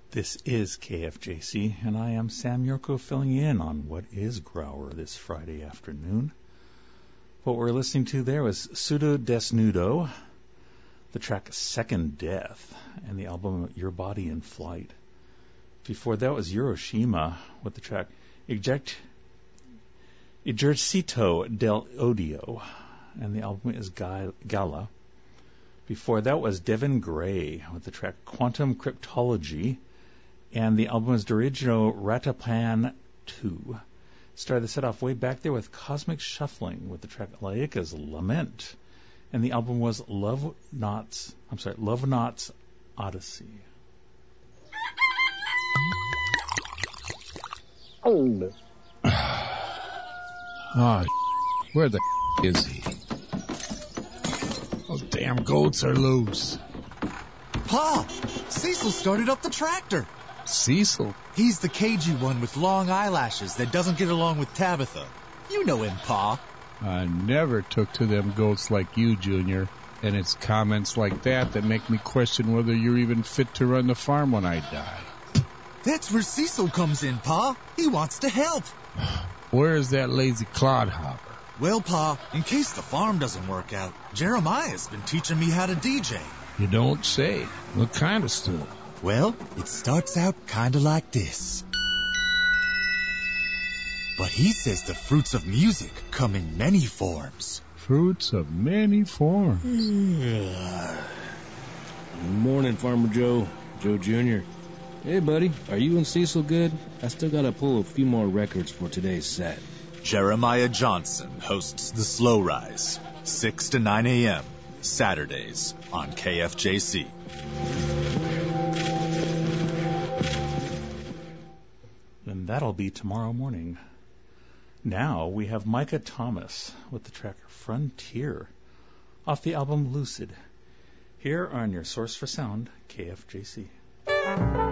This is KFJC, and I am Sam Yurko filling in on what is Grauer this Friday afternoon. What we're listening to there was Pseudo Desnudo, the track Second Death, and the album Your Body in Flight. Before that was Hiroshima with the track Ejercito del Odio, and the album is Gala. Before that was Devin Gray with the track Quantum Cryptology, and the album is Dirigido Rataplan 2. Started the set off way back there with Cosmic Shuffling with the track Laika's Lament, and the album was Love Knots Odyssey. Oh, where the is he? Oh, damn goats are loose. Pa! Cecil started up the tractor. Cecil? He's the cagey one with long eyelashes that doesn't get along with Tabitha. You know him, Pa. I never took to them goats like you, Junior. And it's comments like that make me question whether you're even fit to run the farm when I die. That's where Cecil comes in, Pa. He wants to help. Where is that lazy clodhopper? Well, Pa, in case the farm doesn't work out, Jeremiah's been teaching me how to DJ. You don't say. What kind of stuff? Well, it starts out kinda like this. But he says the fruits of music come in many forms. Fruits of many forms. Morning, Farmer Joe. Joe Jr. Hey, buddy, are you and Cecil good? I still gotta pull a few more records for today's set. Jeremiah Johnson hosts The Slow Rise, 6 to 9 a.m., Saturdays on KFJC. And that'll be tomorrow morning. Now we have Micah Thomas with the track Frontier off the album Lucid. Here on your source for sound, KFJC.